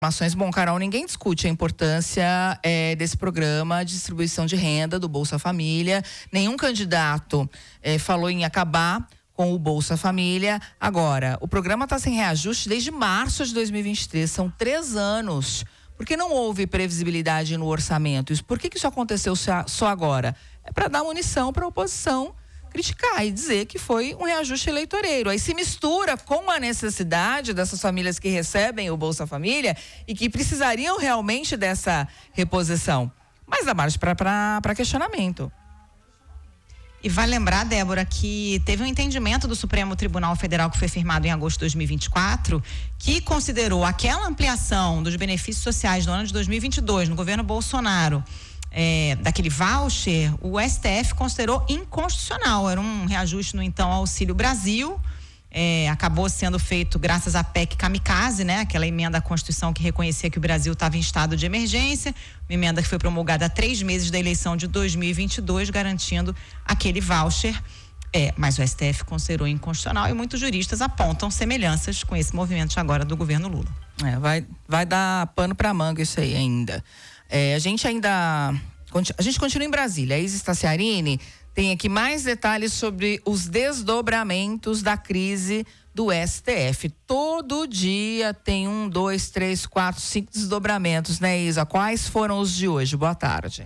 Bom, Carol, ninguém discute a importância desse programa de distribuição de renda do Bolsa Família. Nenhum candidato falou em acabar com o Bolsa Família. Agora, o programa está sem reajuste desde março de 2023. São 3 anos. Por que não houve previsibilidade no orçamento? Por que isso aconteceu só agora? É para dar munição para a oposição criticar e dizer que foi um reajuste eleitoreiro. Aí se mistura com a necessidade dessas famílias que recebem o Bolsa Família e que precisariam realmente dessa reposição. Mas dá margem para questionamento. E vale lembrar, Débora, que teve um entendimento do Supremo Tribunal Federal que foi firmado em agosto de 2024, que considerou aquela ampliação dos benefícios sociais no ano de 2022, no governo Bolsonaro, daquele voucher, o STF considerou inconstitucional. Era um reajuste no então Auxílio Brasil, acabou sendo feito graças à PEC Kamikaze, né? Aquela emenda à Constituição que reconhecia que o Brasil estava em estado de emergência, uma emenda que foi promulgada há 3 meses da eleição de 2022, garantindo aquele voucher. Mas o STF considerou inconstitucional e muitos juristas apontam semelhanças com esse movimento agora do governo Lula. Vai dar pano para manga isso aí ainda. A gente continua em Brasília. A Isis Taciarini tem aqui mais detalhes sobre os desdobramentos da crise do STF. Todo dia tem 1, 2, 3, 4, 5 desdobramentos, né, Isa? Quais foram os de hoje? Boa tarde.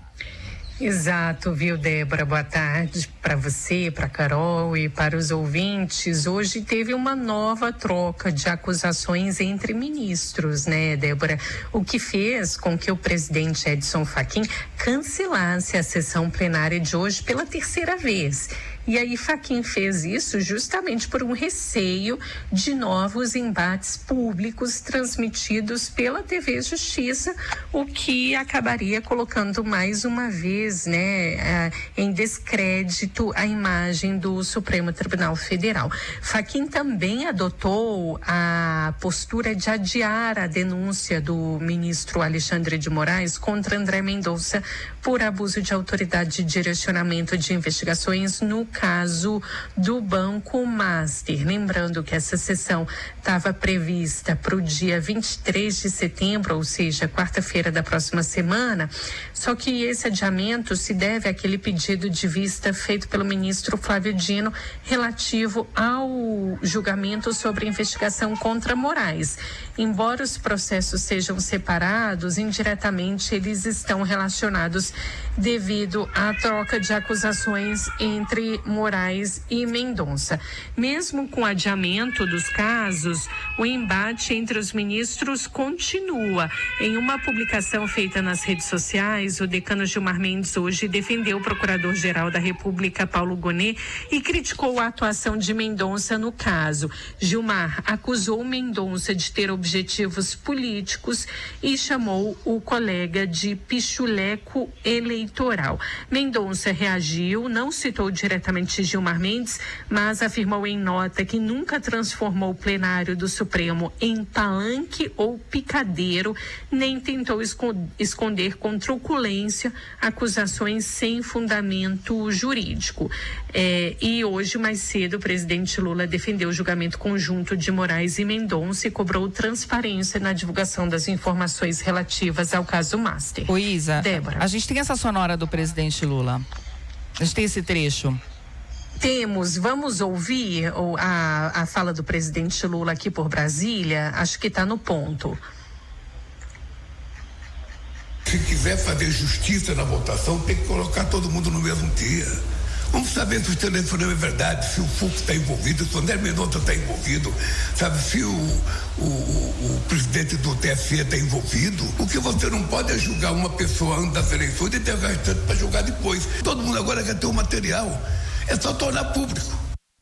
Exato, viu, Débora? Boa tarde para você, para Carol e para os ouvintes. Hoje teve uma nova troca de acusações entre ministros, né, Débora? O que fez com que o presidente Edson Fachin cancelasse a sessão plenária de hoje pela 3ª vez. E aí Fachin fez isso justamente por um receio de novos embates públicos transmitidos pela TV Justiça, o que acabaria colocando mais uma vez, né, em descrédito a imagem do Supremo Tribunal Federal. Fachin também adotou a postura de adiar a denúncia do ministro Alexandre de Moraes contra André Mendonça por abuso de autoridade de direcionamento de investigações no caso do Banco Master. Lembrando que essa sessão estava prevista para o dia 23 de setembro, ou seja, quarta-feira da próxima semana, só que esse adiamento se deve àquele pedido de vista feito pelo ministro Flávio Dino relativo ao julgamento sobre a investigação contra Moraes. Embora os processos sejam separados, indiretamente eles estão relacionados devido à troca de acusações entre Moraes e Mendonça. Mesmo com o adiamento dos casos, o embate entre os ministros continua. Em uma publicação feita nas redes sociais, o decano Gilmar Mendes hoje defendeu o procurador-geral da República, Paulo Gonet, e criticou a atuação de Mendonça no caso. Gilmar acusou Mendonça de ter objetivos políticos e chamou o colega de pichuleco eleitoral. Mendonça reagiu, não citou diretamente Gilmar Mendes, mas afirmou em nota que nunca transformou o plenário do Supremo em palanque ou picadeiro, nem tentou esconder com truculência acusações sem fundamento jurídico. E hoje, mais cedo, o presidente Lula defendeu o julgamento conjunto de Moraes e Mendonça e cobrou transparência na divulgação das informações relativas ao caso Master. Ô Isa, Débora, a gente tem essa sonora do presidente Lula. A gente tem esse trecho. Temos, vamos ouvir a fala do presidente Lula aqui por Brasília, acho que está no ponto. Se quiser fazer justiça na votação, tem que colocar todo mundo no mesmo dia. Vamos saber se o telefonema é verdade, se o Fux está envolvido, se o André Mendonça está envolvido, sabe, se o presidente do TSE está envolvido. O que você não pode é julgar uma pessoa antes das eleições e ter o restante para julgar depois. Todo mundo agora quer ter o material. É só tornar público.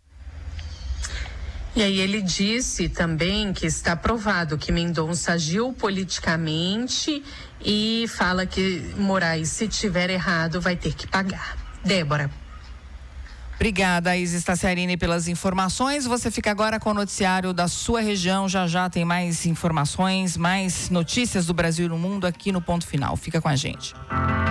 E aí ele disse também que está provado que Mendonça agiu politicamente e fala que Moraes, se tiver errado, vai ter que pagar. Débora. Obrigada, Isis Taciarini, pelas informações. Você fica agora com o noticiário da sua região. Já tem mais informações, mais notícias do Brasil e do mundo aqui no Ponto Final. Fica com a gente.